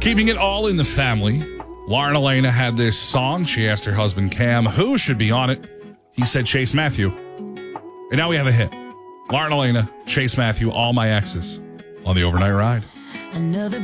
Keeping it all in the family. Lauren Elena had this song. She asked her husband Cam who should be on it. He said Chase Matthew. And now we have a hit. Lauren Elena, Chase Matthew, All My Exes on the Overnight Ride. Another